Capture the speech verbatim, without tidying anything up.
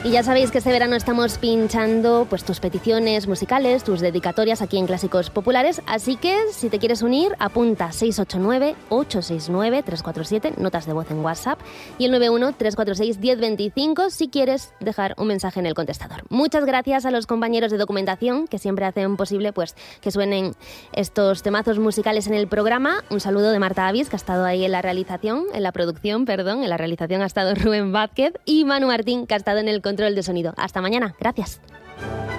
Y ya sabéis que este verano estamos pinchando pues tus peticiones musicales, tus dedicatorias aquí en Clásicos Populares, así que si te quieres unir, apunta seis ocho nueve, ocho seis nueve, tres cuatro siete, notas de voz en WhatsApp, y el nueve uno, tres cuatro seis, uno cero dos cinco si quieres dejar un mensaje en el contestador. Muchas gracias a los compañeros de documentación que siempre hacen posible pues que suenen estos temazos musicales en el programa. Un saludo de Marta Avis, que ha estado ahí en la realización, en la producción, perdón, en la realización ha estado Rubén Vázquez, y Manu Martín, que ha estado en el control de sonido. Hasta mañana. Gracias.